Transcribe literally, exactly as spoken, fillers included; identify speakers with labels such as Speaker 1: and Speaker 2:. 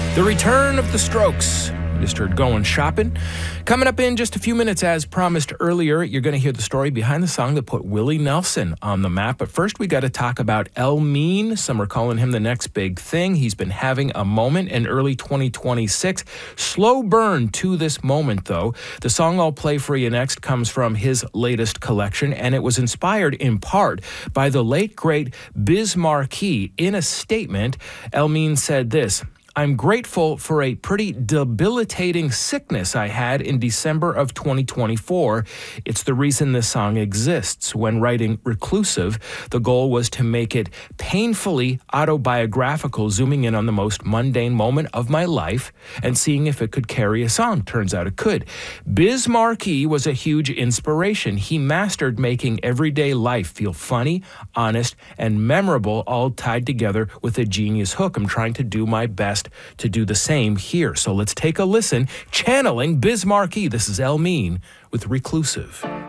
Speaker 1: The return of the Strokes. You just heard Going Shopping. Coming up in just a few minutes, as promised earlier, you're going to hear the story behind the song that put Willie Nelson on the map. But first, we got to talk about El Mean. Some are calling him the next big thing. He's been having a moment in early twenty twenty-six. Slow burn to this moment, though. The song I'll play for you next comes from his latest collection, and it was inspired in part by the late, great Biz Markie. In a statement, El Mean said this: "I'm grateful for a pretty debilitating sickness I had in December of twenty twenty-four. It's the reason this song exists. When writing Reclusive, the goal was to make it painfully autobiographical, zooming in on the most mundane moment of my life and seeing if it could carry a song. Turns out it could." Biz Markie was a huge inspiration. He mastered making everyday life feel funny, honest, and memorable, all tied together with a genius hook. I'm trying to do my best to do the same here. So let's take a listen. Channeling Biz Markie. This is El Mean with Reclusive.